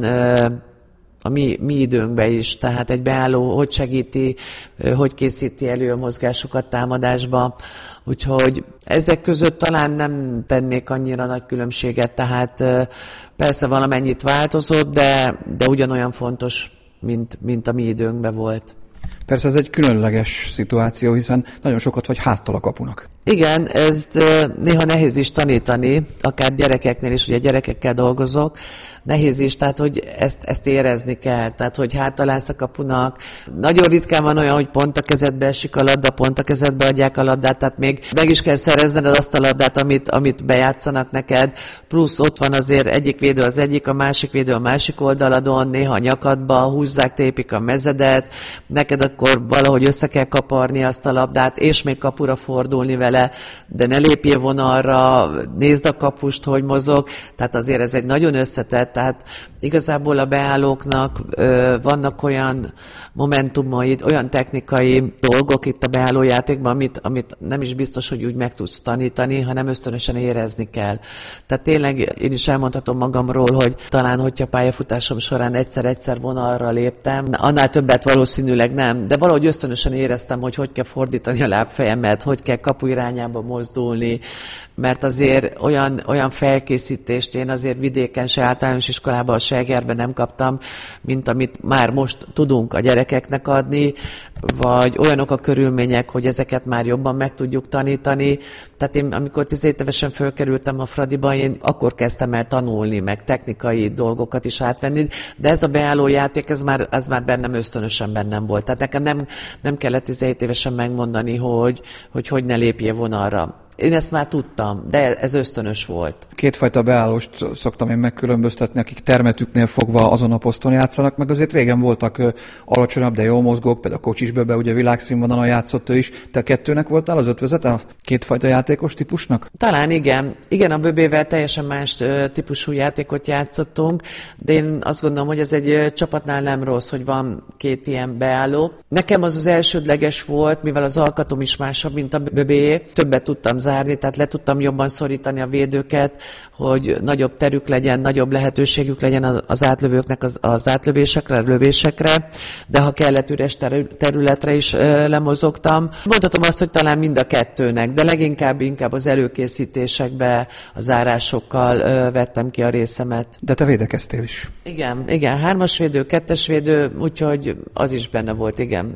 a mi időnkben is, tehát egy beálló hogy segíti, hogy készíti elő a mozgásokat támadásba, úgyhogy ezek között talán nem tennék annyira nagy különbséget, tehát persze valamennyit változott, de ugyanolyan fontos, mint a mi időnkben volt. Persze ez egy különleges szituáció, hiszen nagyon sokat vagy háttal a kapunak. Igen, ezt néha nehéz is tanítani, akár gyerekeknél is, ugye gyerekekkel dolgozok, nehéz is, tehát hogy ezt érezni kell, tehát hogy hátalálsz a kapunak. Nagyon ritkán van olyan, hogy pont a kezedbe esik a labda, pont a kezedbe adják a labdát, tehát még meg is kell szerezned azt a labdát, amit bejátszanak neked, plusz ott van azért egyik védő az egyik, a másik védő a másik oldaladon, néha a nyakadba, húzzák, tépik a mezedet, neked akkor valahogy össze kell kaparni azt a labdát, és még kapura fordulni vele, de ne lépjél vonalra, nézd a kapust, hogy mozog, tehát azért ez egy nagyon összetett, tehát igazából a beállóknak vannak olyan momentumaid, olyan technikai dolgok itt a beállójátékban, amit nem is biztos, hogy úgy meg tudsz tanítani, hanem ösztönösen érezni kell. Tehát tényleg én is elmondhatom magamról, hogy talán, hogyha pályafutásom során egyszer-egyszer vonalra léptem, annál többet valószínűleg nem, de valahogy ösztönösen éreztem, hogy kell fordítani a lábfejemet, hogy kell kapu irányába mozdulni, mert azért olyan felkészítést én azért vidéken se általános iskolában, se Egerben nem kaptam, mint amit már most tudunk a gyerekeknek adni, vagy olyanok a körülmények, hogy ezeket már jobban meg tudjuk tanítani. Tehát én, amikor 17 évesen fölkerültem a Fradiba, én akkor kezdtem el tanulni, meg technikai dolgokat is átvenni, de ez a beálló játék, ez már bennem ösztönösen bennem volt. Tehát nekem nem kellett 17 évesen megmondani, hogy ne lépjél vonalra. Én ezt már tudtam, de ez ösztönös volt. Kétfajta beállóst szoktam én megkülönböztetni, akik termetüknél fogva azon a poszton játszanak, meg azért régen voltak alacsonyabb, de jól mozgók, például Kocsis Böbe, ugye világszínvonalon játszott ő is. Te a kettőnek voltál az ötvözete a kétfajta játékos típusnak? Talán igen. Igen, a Böbével teljesen más típusú játékot játszottunk, de én azt gondolom, hogy ez egy csapatnál nem rossz, hogy van két ilyen beálló. Nekem az elsődleges volt, mivel az alkatom is másabb, mint a Böbéjé. Többet tudtam zárni, tehát le tudtam jobban szorítani a védőket, hogy nagyobb terük legyen, nagyobb lehetőségük legyen az átlövőknek az átlövésekre, lövésekre, de ha kellett üres területre is lemozogtam. Mondhatom azt, hogy talán mind a kettőnek, de leginkább az előkészítésekbe, a zárásokkal vettem ki a részemet. De te védekeztél is. Igen, 3-as védő, 2-es védő, úgyhogy az is benne volt, igen.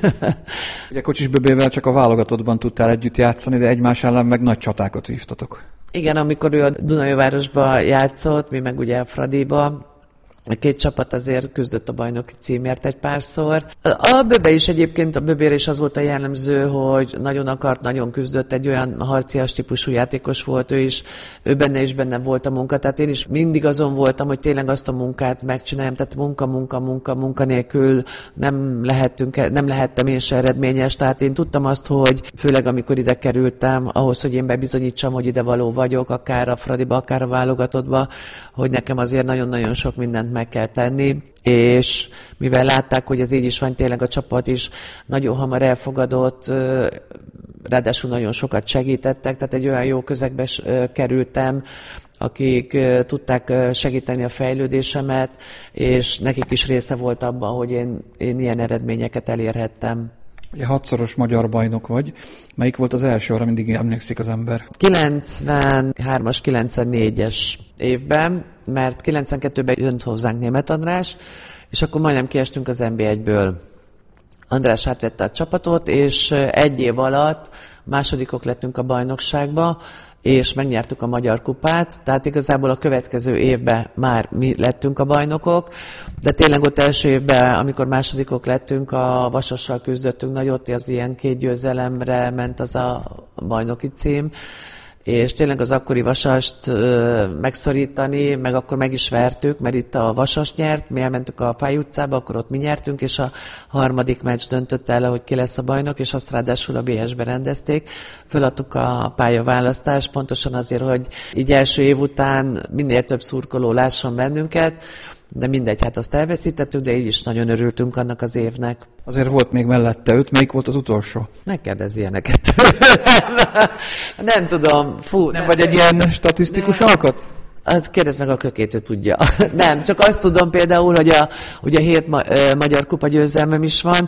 Ugye Kocsis Böbével csak a válogatottban tudtál együtt játszani, de egymás ellen meg nagy csatákat vívtatok. Igen, amikor ő a Dunaújvárosba játszott, mi meg ugye a Fradiba, a két csapat azért küzdött a bajnoki címért egy párszor. A Böbe is egyébként, a Böbére is az volt a jellemző, hogy nagyon akart, nagyon küzdött, egy olyan harcias típusú játékos volt ő is, ő benne volt a munka, tehát én is mindig azon voltam, hogy tényleg azt a munkát megcsináljam, tehát munka nélkül nem lehettem én se eredményes, tehát én tudtam azt, hogy főleg amikor ide kerültem, ahhoz, hogy én bebizonyítsam, hogy ide való vagyok, akár a Fradiba, akár a válogatottba, hogy nekem azért nagyon-nagyon sok mindent meg kell tenni, és mivel látták, hogy ez így is van, tényleg a csapat is nagyon hamar elfogadott, ráadásul nagyon sokat segítettek, tehát egy olyan jó közegbe kerültem, akik tudták segíteni a fejlődésemet, és nekik is része volt abban, hogy én ilyen eredményeket elérhettem. Ugye 6-szoros magyar bajnok vagy. Melyik volt az első, arra mindig emlékszik az ember? 93-as, 94-es évben, mert 92-ben jött hozzánk Németh András, és akkor majdnem kiestünk az NB1-ből. András átvette a csapatot, és egy év alatt másodikok lettünk a bajnokságba, és megnyertük a Magyar Kupát, tehát igazából a következő évben már mi lettünk a bajnokok, de tényleg ott első évben, amikor másodikok lettünk, a Vasassal küzdöttünk nagyot, az ilyen 2 győzelemre ment az a bajnoki cím, és tényleg az akkori Vasast megszorítani, meg akkor meg is vertük, mert itt a Vasas nyert, mi elmentük a Fáy utcába, akkor ott mi nyertünk, és a harmadik meccs döntött el, hogy ki lesz a bajnok, és azt ráadásul a BS-be rendezték. Föladtuk a pályaválasztást, pontosan azért, hogy így első év után minél több szurkoló lásson bennünket, de mindegy, hát azt elveszítettük, de így is nagyon örültünk annak az évnek. Azért volt még mellette 5, melyik volt az utolsó? Ne kérdezz ilyeneket. Nem tudom. Fú, nem vagy egy ilyen statisztikus alkat? Az kérdezz meg a Kökét, ő tudja. Nem, csak azt tudom például, hogy a 7 magyar kupa győzelmem is van,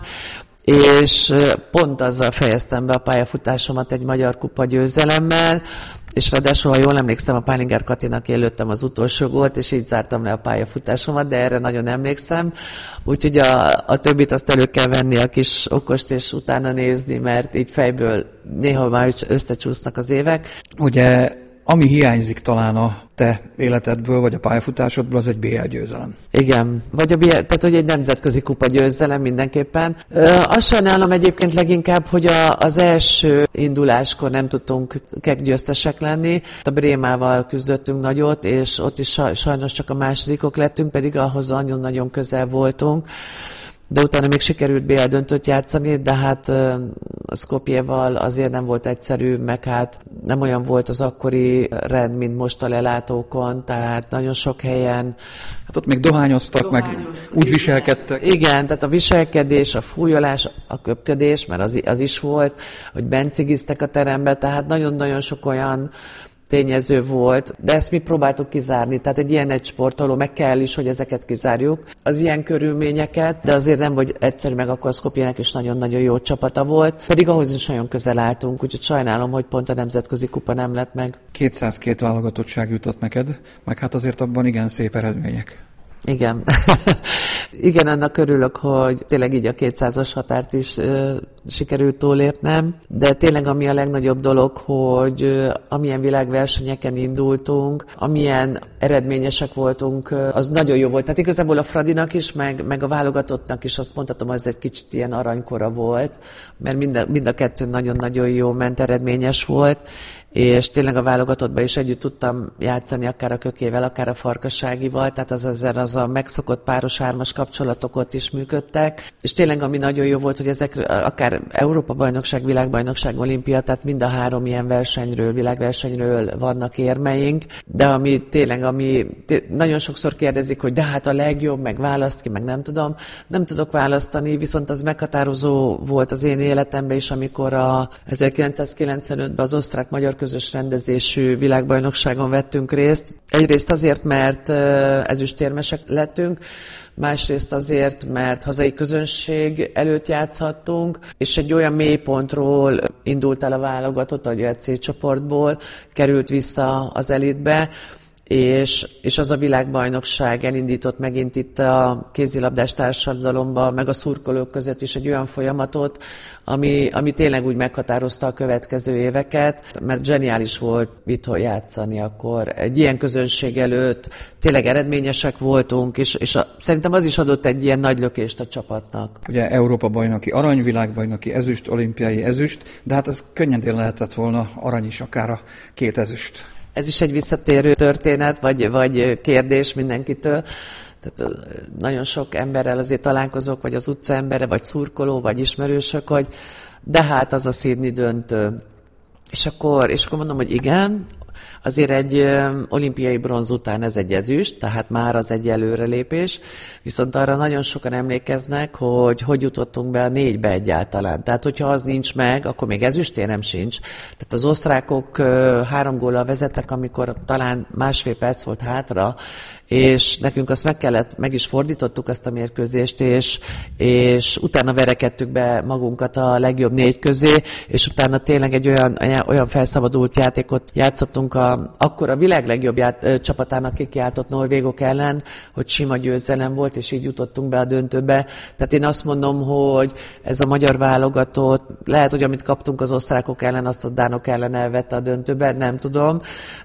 és pont azzal fejeztem be a pályafutásomat egy magyar kupa győzelemmel, és ráadásul, ha jól emlékszem, a Pálinger Katinak élőttem az utolsó gólt, és így zártam le a pályafutásomat, de erre nagyon emlékszem. Úgyhogy a többit azt elő kell venni a kis okost, és utána nézni, mert így fejből néha már összecsúsznak az évek. Ugye, ami hiányzik talán a te életedből, vagy a pályafutásodból, az egy BL győzelem. Igen, vagy tehát hogy egy nemzetközi kupa győzelem mindenképpen. Azt sajnálom egyébként leginkább, hogy az első induláskor nem tudtunk győztesek lenni. A Brémával küzdöttünk nagyot, és ott is sajnos csak a másodikok lettünk, pedig ahhoz nagyon-nagyon közel voltunk. De utána még sikerült BL döntőt játszani, de hát a Skopjeval azért nem volt egyszerű, meg hát nem olyan volt az akkori rend, mint most a lelátókon, tehát nagyon sok helyen... Hát ott még dohányoztak, meg úgy viselkedtek. Igen, tehát a viselkedés, a fújolás, a köpködés, mert az is volt, hogy bencigiztek a terembe, tehát nagyon-nagyon sok olyan tényező volt, de ezt mi próbáltuk kizárni, tehát egy ilyen egy sportoló meg kell is, hogy ezeket kizárjuk, az ilyen körülményeket, de azért nem vagy egyszerű, meg akkor a Skopjének is nagyon-nagyon jó csapata volt, pedig ahhoz is nagyon közel álltunk, úgyhogy sajnálom, hogy pont a nemzetközi kupa nem lett meg. 202 válogatottság jutott neked, meg hát azért abban igen szép eredmények. Igen. Igen, annak örülök, hogy tényleg így a 200-as határt is sikerült túlépnem, de tényleg ami a legnagyobb dolog, hogy amilyen világversenyeken indultunk, amilyen eredményesek voltunk, az nagyon jó volt. Tehát igazából a Fradinak is, meg a válogatottnak is azt mondhatom, hogy ez egy kicsit ilyen aranykora volt, mert mind a kettő nagyon-nagyon jó ment, eredményes volt, és tényleg a válogatottban is együtt tudtam játszani, akár a Kökével, akár a Farkasságival, tehát az a megszokott páros hármas kapcsolatok ott is működtek, és tényleg ami nagyon jó volt, hogy ezekről akár Európa-bajnokság, világbajnokság, olimpia, tehát mind a 3 ilyen versenyről, világversenyről vannak érmeink, de ami nagyon sokszor kérdezik, hogy de hát a legjobb, meg választ ki, meg nem tudom, nem tudok választani, viszont az meghatározó volt az én életemben is, amikor 1995-ben az osztrák-magyar közös rendezésű világbajnokságon vettünk részt. Egyrészt azért, mert ezüstérmesek lettünk, másrészt azért, mert hazai közönség előtt játszhattunk, és egy olyan mélypontról indult el a válogatott, ahogy a C csoportból került vissza az elitbe, és az a világbajnokság elindított megint itt a kézilabdás társadalomba, meg a szurkolók között is egy olyan folyamatot, ami tényleg úgy meghatározta a következő éveket, mert zseniális volt itthon játszani akkor. Egy ilyen közönség előtt tényleg eredményesek voltunk, és szerintem az is adott egy ilyen nagy lökést a csapatnak. Ugye Európa-bajnoki arany, világbajnoki ezüst, olimpiai ezüst, de hát ez könnyedén lehetett volna arany is, akár a 2 ezüst. Ez is egy visszatérő történet, vagy kérdés mindenkitől. Tehát nagyon sok emberrel azért találkozok, vagy az utca embere, vagy szurkoló, vagy ismerősök, hogy de hát az a Sydney döntő. És akkor mondom, hogy igen, Azért egy olimpiai bronz után ez egy ezüst, tehát már az egy előrelépés, viszont arra nagyon sokan emlékeznek, hogy jutottunk be a 4-be egyáltalán. Tehát, hogyha az nincs meg, akkor még ezüstérem sincs. Tehát az osztrákok 3 góllal vezettek, amikor talán másfél perc volt hátra, és nekünk azt meg is fordítottuk azt a mérkőzést, és utána verekedtük be magunkat a legjobb 4 közé, és utána tényleg egy olyan felszabadult játékot játszottunk akkor a világ legjobb csapatának kikiáltott norvégok ellen, hogy sima győzelem volt, és így jutottunk be a döntőbe. Tehát én azt mondom, hogy ez a magyar válogatott, lehet, hogy amit kaptunk az osztrákok ellen, azt a dánok ellen elvette a döntőbe, nem tudom,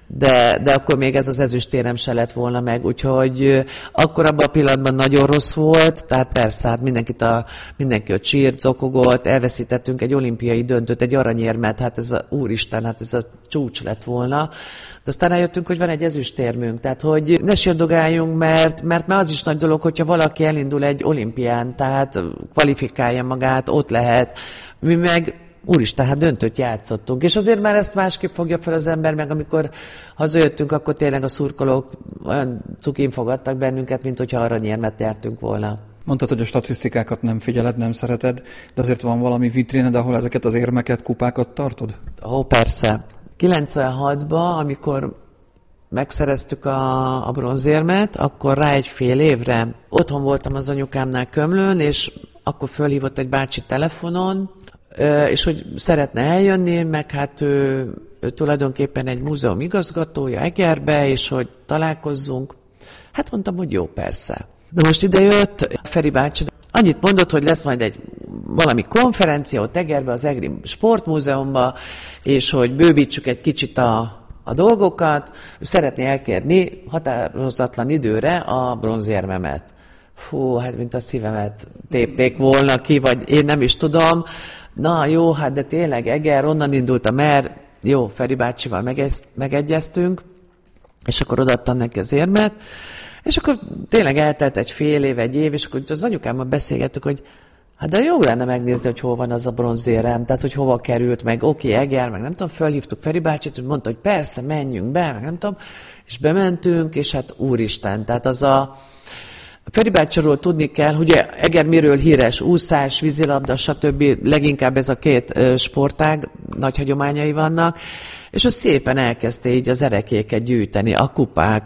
de akkor még ez az ezüstérem se lett volna meg, úgyhogy akkor abban a pillanatban nagyon rossz volt, tehát persze, hát mindenki ott sírt, zokogott, elveszítettünk egy olimpiai döntőt, egy aranyérmet, hát ez úristen, hát ez a csúcs lett volna. De aztán eljöttünk, hogy van egy ezüstérmünk, tehát hogy ne sérdogáljunk, mert az is nagy dolog, hogyha valaki elindul egy olimpián, tehát kvalifikálja magát, ott lehet. Mi meg úristen, hát döntőt játszottunk. És azért már ezt másképp fogja fel az ember, meg amikor hazajöttünk, akkor tényleg a szurkolók olyan cukin fogadtak bennünket, mint hogyha aranyérmet nyertünk volna. Mondtad, hogy a statisztikákat nem figyeled, nem szereted, de azért van valami vitríned, ahol ezeket az érmeket, kupákat tartod? Ó, persze. 96-ban, amikor megszereztük a bronzérmet, akkor rá egy fél évre otthon voltam az anyukámnál Kömlőn, és akkor fölhívott egy bácsi telefonon, és hogy szeretne eljönni, meg hát ő tulajdonképpen egy múzeum igazgatója Egerbe, és hogy találkozzunk. Hát mondtam, hogy jó, persze. De most ide jött Feri bácsi, annyit mondott, hogy lesz majd valami konferencia ott Egerbe, az Egri Sportmúzeumban, és hogy bővítsük egy kicsit a dolgokat, szeretné elkérni határozatlan időre a bronzérmemet. Fú, hát mint a szívemet tépték volna ki, vagy én nem is tudom. Na jó, hát de tényleg Eger, onnan indultam el, jó, Feri bácsival megegyeztünk, és akkor odaadtam neki az érmet, és akkor tényleg eltelt egy fél év, egy év, és akkor az anyukámmal beszélgettük, hogy hát de jó lenne megnézni, hogy hol van az a bronzérem, tehát hogy hova került, meg oké, Eger, meg nem tudom, fölhívtuk Feri bácsit, hogy mondta, hogy persze, menjünk be, meg nem tudom, és bementünk, és hát úristen, tehát az a Feri bácsiról tudni kell, hogy Eger miről híres, úszás, vízilabda, stb. Leginkább ez a 2 sportág, nagy hagyományai vannak, és az szépen elkezdte így az erekéket gyűjteni, a kupák,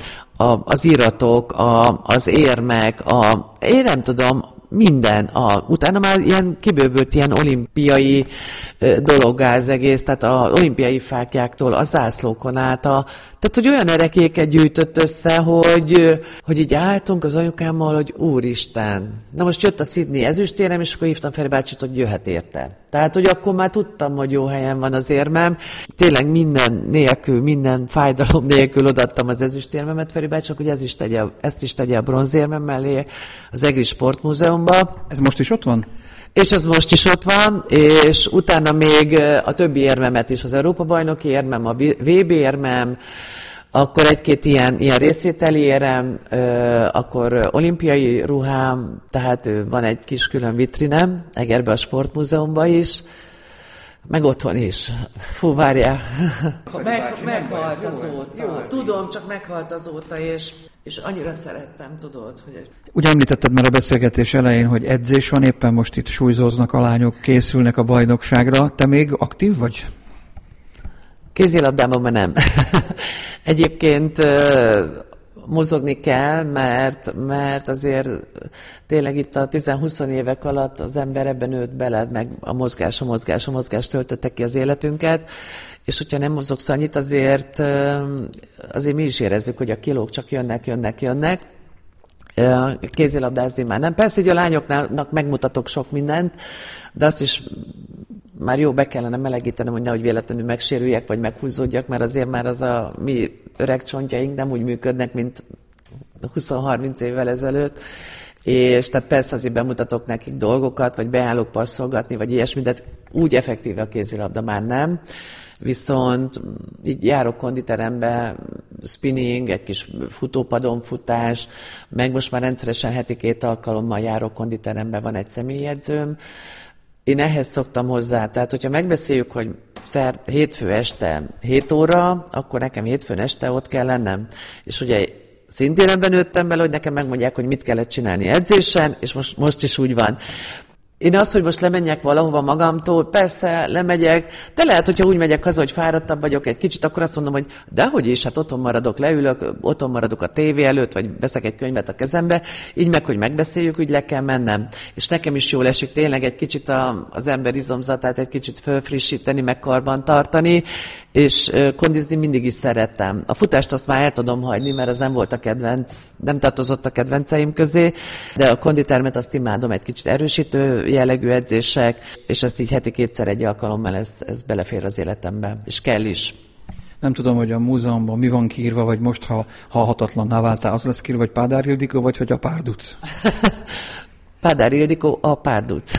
az iratok, az érmek, én nem tudom, minden. Utána már kibővült ilyen olimpiai dologgá az egész, tehát az olimpiai fáklyáktól a zászlókon át. Tehát, hogy olyan erekéket gyűjtött össze, hogy így álltunk az anyukámmal, hogy úristen. Na most jött a Sydney ezüstérem, és akkor hívtam Feri bácsit, hogy jöhet érte. Tehát, hogy akkor már tudtam, hogy jó helyen van az érmem. Tényleg minden fájdalom nélkül odaadtam az ezüstérmemet Feri bácsinak, hogy ezt is tegye a bronzérmem mellé az Egri Sportmúzeumba. Ez most is ott van? És ez most is ott van, és utána még a többi érmemet is, az Európa-bajnoki érmem, a VB érmem, akkor egy-két ilyen részvételi érem, akkor olimpiai ruhám, tehát van egy kis külön vitrinem, Egerbe a Sportmúzeumban is, meg otthon is. Fú, várjál. Meghalt azóta. Jó, tudom, csak meghalt azóta, és annyira szerettem, tudod, hogy... Ugye említetted már a beszélgetés elején, hogy edzés van, éppen most itt súlyzóznak a lányok, készülnek a bajnokságra. Te még aktív vagy? Kézilabdában már nem. Egyébként mozogni kell, mert azért tényleg itt a 10-20 évek alatt az ember ebben nőtt bele, meg a mozgás töltötte ki az életünket, és hogyha nem mozogsz annyit, azért mi is érezzük, hogy a kilók csak jönnek. Kézilabdázni már nem. Persze, hogy a lányoknak megmutatok sok mindent, de azt is már jó be kellene melegítenem, hogy nehogy véletlenül megsérüljek, vagy meghúzódjak, mert azért már az a mi öreg csontjaink nem úgy működnek, mint 20-30 évvel ezelőtt, és tehát persze azért bemutatok nekik dolgokat, vagy beállok passzolgatni, vagy ilyesmi, de úgy effektíve a kézilabda már nem. Viszont így járok konditerembe, spinning, egy kis futópadon futás, meg most már rendszeresen heti 2 alkalommal járok konditerembe, van egy személyedzőm. Én ehhez szoktam hozzá, tehát hogyha megbeszéljük, hogy hétfő este 7 óra, akkor nekem hétfőn este ott kell lennem. És ugye szintén ebben nőttem bele, hogy nekem megmondják, hogy mit kellett csinálni edzésen, és most is úgy van. Én azt, hogy most lemenjek valahova magamtól, persze lemegyek, de lehet, hogyha úgy megyek haza, hogy fáradtabb vagyok egy kicsit, akkor azt mondom, hogy dehogy is, hát otthon maradok, leülök, otthon maradok a tévé előtt, vagy veszek egy könyvet a kezembe, így meg, hogy megbeszéljük, hogy le kell mennem. És nekem is jól esik tényleg egy kicsit az ember izomzatát egy kicsit fölfrissíteni, meg karban tartani, és kondizni mindig is szerettem. A futást azt már el tudom hagyni, mert az nem volt a nem tartozott a kedvenceim közé, de a konditermet azt imádom, egy kicsit erősítő jellegű edzések, és ezt így heti 2-szer egy alkalommal ez belefér az életembe, és kell is. Nem tudom, hogy a múzeumban mi van kiírva, vagy most, ha halhatatlanná váltál, az lesz kiírva, vagy Pádár Ildikó, vagy hogy a Párduc? Pádár Ildikó, a Párduc.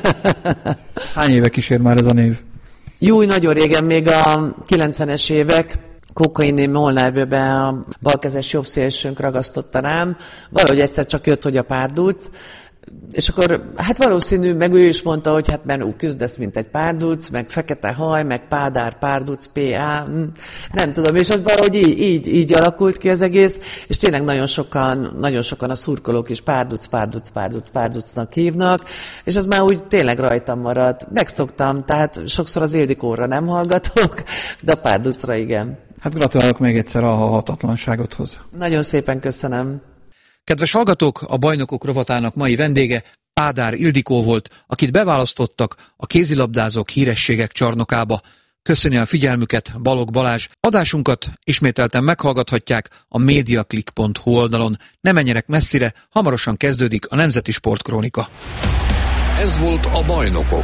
Hány éve kísér már ez a név? Jó, nagyon régen, még a 90-es évek, Kókaini Molnár-bőben a balkezes jobbszélsőnk ragasztotta rám, valahogy egyszer csak jött, hogy a Párduc, és akkor hát valószínű, meg ő is mondta, hogy hát mert úgy küzdesz, mint egy párduc, meg fekete haj, meg Pádár, Párduc, P.A. Nem tudom, és ott valahogy így alakult ki az egész, és tényleg nagyon sokan a szurkolók is Párducnak hívnak, és az már úgy tényleg rajtam maradt. Megszoktam, tehát sokszor az Ildikóra nem hallgatok, de a Párducra igen. Hát gratulálok még egyszer a halhatatlanságodhoz. Nagyon szépen köszönöm. Kedves hallgatók, a Bajnokok rovatának mai vendége Pádár Ildikó volt, akit beválasztottak a kézilabdázók hírességek csarnokába. Köszöni a figyelmüket Balogh Balázs. Adásunkat ismételten meghallgathatják a mediaclick.hu oldalon. Ne menjenek messzire, hamarosan kezdődik a Nemzeti Sportkrónika. Ez volt a Bajnokok,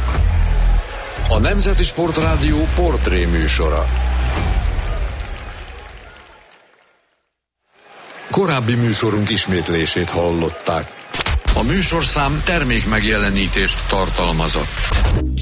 a Nemzeti Sportrádió portré műsora. Korábbi műsorunk ismétlését hallották. A műsorszám termékmegjelenítést tartalmazott.